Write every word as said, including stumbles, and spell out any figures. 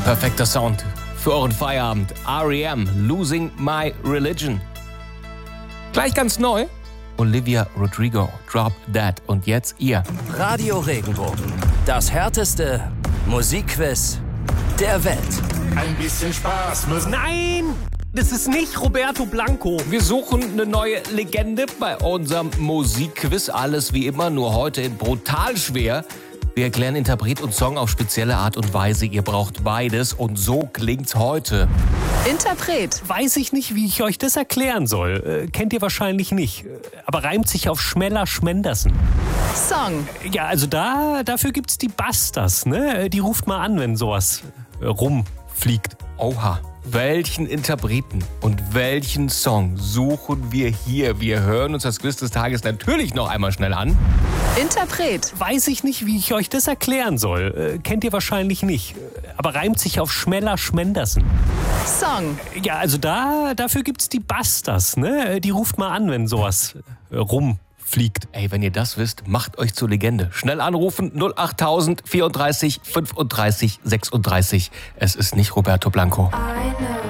Perfekter Sound für euren Feierabend. R E M, Losing My Religion. Gleich ganz neu, Olivia Rodrigo, Drop Dead. Und jetzt ihr. Radio Regenbogen, das härteste Musikquiz der Welt. Ein bisschen Spaß muss. Nein, das ist nicht Roberto Blanco. Wir suchen eine neue Legende bei unserem Musikquiz. Alles wie immer, nur heute in brutal schwer. Wir erklären Interpret und Song auf spezielle Art und Weise. Ihr braucht beides und so klingt's heute. Interpret. Weiß ich nicht, wie ich euch das erklären soll. Äh, kennt ihr wahrscheinlich nicht. Aber reimt sich auf Schmeller Schmendersen. Song. Ja, also da, dafür gibt's die Busters, ne? Die ruft mal an, wenn sowas äh, rumfliegt. Oha. Welchen Interpreten und welchen Song suchen wir hier? Wir hören uns das Quiz des Tages natürlich noch einmal schnell an. Interpret. Weiß ich nicht, wie ich euch das erklären soll. Äh, kennt ihr wahrscheinlich nicht. Aber reimt sich auf Schmeller Schmendersen. Song. Ja, also da, dafür gibt's die Busters, ne? Die ruft mal an, wenn sowas äh, rumfliegt. Ey, wenn ihr das wisst, macht euch zur Legende. Schnell anrufen, null acht tausend vierunddreißig fünfunddreißig sechsunddreißig. Es ist nicht Roberto Blanco. I know